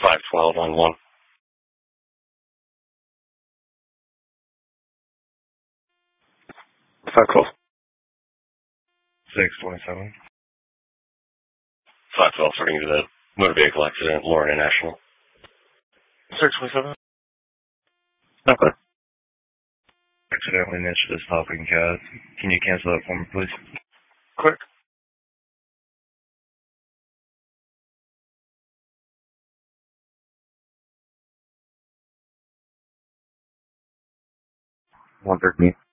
512 on 1. 512. 627. 512, starting to the motor vehicle accident, Lore International. 627. Okay. Accidentally missed the stopping cab. Can you cancel that for me, please? Quick. One 113.